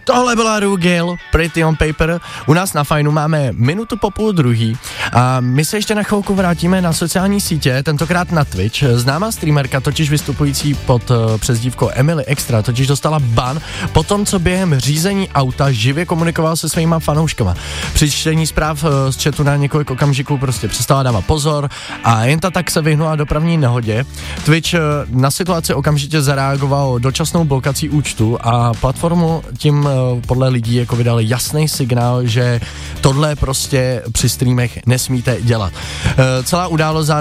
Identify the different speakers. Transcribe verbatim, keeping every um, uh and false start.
Speaker 1: Tohle byla Rugil, Pretty on Paper. U nás na Fajnu máme minutu po půl druhý a my se ještě na chvilku vrátíme na sociální sítě, tentokrát na Twitch. Známá streamerka, totiž vystupující pod uh, přezdívkou Emily Extra, totiž dostala ban po tom, co během řízení auta živě komunikoval se svýma fanouškama. Při čtení zpráv uh, z chatu na několik okamžiků prostě přestala dávat pozor a jen ta tak se vyhnula dopravní nehodě. Twitch uh, na situaci okamžitě zareagoval dočasnou blokací účtu a platformu tím uh, podle lidí jako vydali jasný signál, že tohle prostě při streamech nesmíte dělat. Uh, celá událost